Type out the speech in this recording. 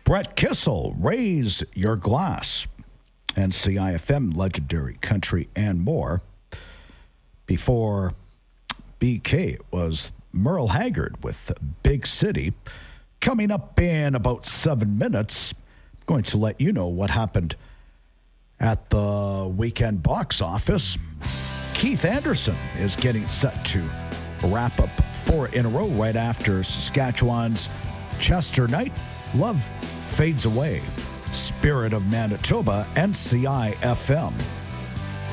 Brett Kissel, Raise Your Glass. And CIFM, Legendary Country and more. Before BK was Merle Haggard with Big City. Coming up in about 7 minutes, I'm going to let you know what happened at the weekend box office. Keith Anderson is getting set to wrap up 4 in a row right after Saskatchewan's Chester Knight. Love Fades Away. Spirit of Manitoba and CIFM.